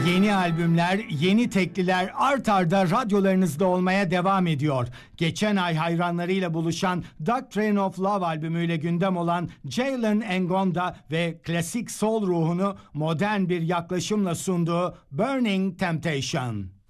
Yeni albümler, yeni tekliler art arda radyolarınızda olmaya devam ediyor. Geçen ay hayranlarıyla buluşan Doctrine of Love albümüyle gündem olan Jalen Ngonda ve klasik soul ruhunu modern bir yaklaşımla sunduğu Burning Temptation.